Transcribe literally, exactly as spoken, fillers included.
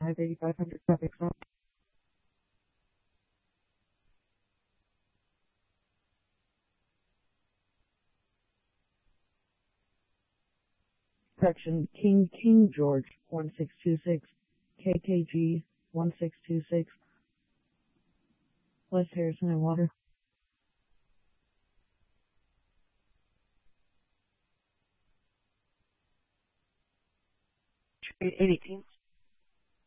five eighty-five hundred traffic stop. Correction, King King George one six two six, K K G one six two six, West Harrison and Water. eight eighteen.